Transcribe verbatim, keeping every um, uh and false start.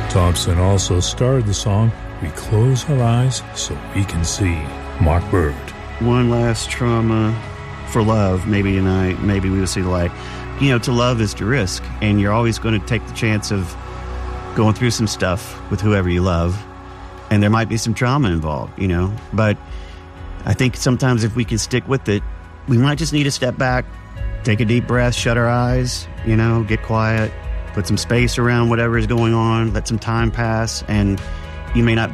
Thompson also starred the song We Close Our Eyes So We Can See. Mark Bird. One last trauma for love, maybe tonight, maybe we will see the light. You know, to love is to risk, and you're always going to take the chance of going through some stuff with whoever you love, and there might be some trauma involved, you know, but I think sometimes if we can stick with it, we might just need to step back, take a deep breath, shut our eyes, you know, get quiet, put some space around whatever is going on, let some time pass, and you may not